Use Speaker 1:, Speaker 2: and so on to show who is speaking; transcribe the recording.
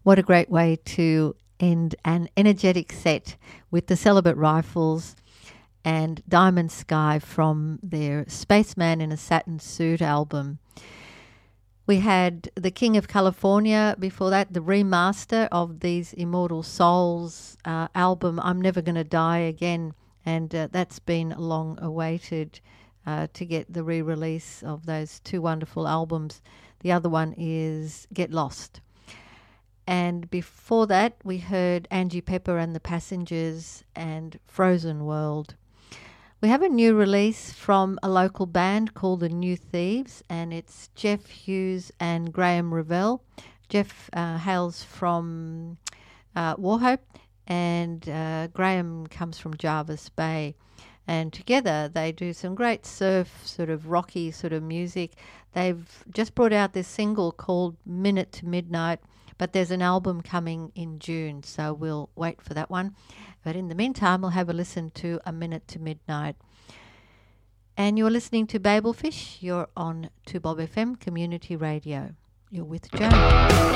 Speaker 1: What a great way to end an energetic set with the Celibate Rifles and Diamond Sky from their Spaceman in a Satin Suit album. We had The King of California before that, the remaster of these Immortal Souls album, I'm Never Gonna Die Again, and that's been long awaited to get the re-release of those two wonderful albums. The other one is Get Lost. And before that, we heard Angie Pepper and the Passengers and Frozen World. We have a new release from a local band called the New Thieves, and it's Jeff Hughes and Graham Revell. Jeff hails from Wauchope, and Graham comes from Jarvis Bay. And together they do some great surf, sort of rocky sort of music. They've just brought out this single called Minute to Midnight, but there's an album coming in June, so we'll wait for that one. But in the meantime, we'll have a listen to A Minute to Midnight. And you're listening to Babelfish. You're on 2Bob FM Community Radio. You're with Joan.